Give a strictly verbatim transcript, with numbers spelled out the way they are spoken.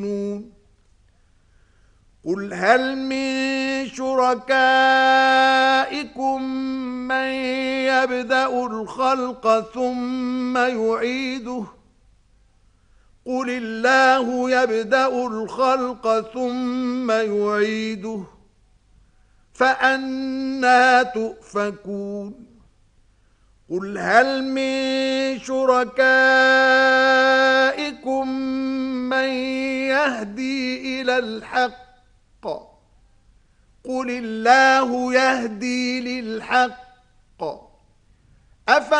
قل هل من شركائكم من يبدأ الخلق ثم يعيده قل الله يبدأ الخلق ثم يعيده فأنى تؤفكون قل هل من شركائكم من يهدي إلى الحق قل الله يهدي للحق أفلا